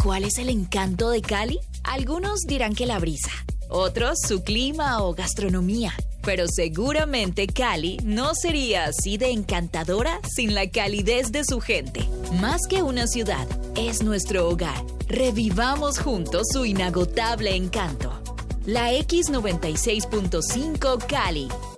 ¿Cuál es el encanto de Cali? Algunos dirán que la brisa, otros su clima o gastronomía. Pero seguramente Cali no sería así de encantadora sin la calidez de su gente. Más que una ciudad, es nuestro hogar. Revivamos juntos su inagotable encanto. La X96.5 Cali.